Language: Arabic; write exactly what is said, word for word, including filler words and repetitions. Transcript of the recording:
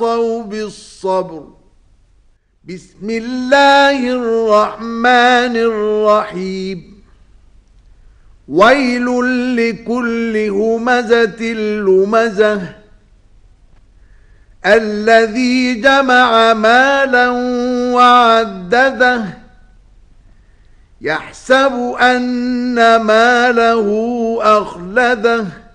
وتواصوا بالصبر. بسم الله الرحمن الرحيم. ويل لكل همزة لمزة الذي جمع مالا وعدده يحسب أن ماله أخلده